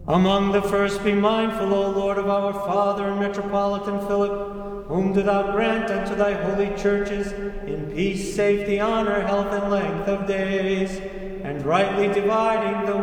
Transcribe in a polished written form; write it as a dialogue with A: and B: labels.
A: Among the first be mindful, O Lord, of our Father and Metropolitan Philip, whom do thou grant unto thy holy churches in peace, safety, honor, health, and length of days, and rightly dividing the